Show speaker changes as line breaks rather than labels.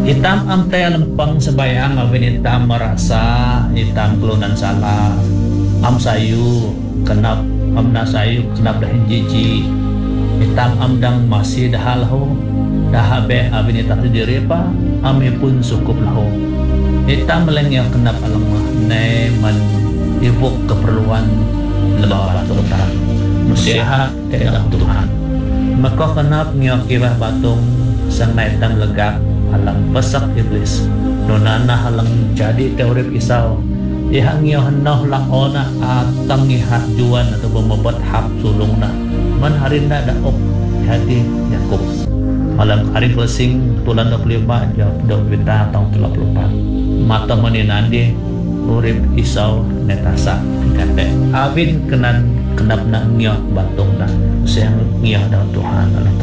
Itam am taya lempang sebayang awin itam merasa itam kelunan salah am sayu kenap am na sayu kenap dah jiji itam am dang masih dah lahu dah be awin itam sendiri pa ami pun cukup lahu itam melengya kenap alamah ne man ibuk keperluan lebah Tuhan nasihat dalam Tuhan maka kenap ngiyok kibah batung sang naitam legak halang pesak iblis nonana halang jadi teori pisau ihang yo henoh lang ona atang ihat juan atau membuat hak sulungna man harinda da op hati Yakub malam hari closing tulan 25 jawab dok wita tahun 34 mata meninandi urip isau netasa kate awin kenap na ngiyok batung na sayang ngiyok daun Tuhan Allah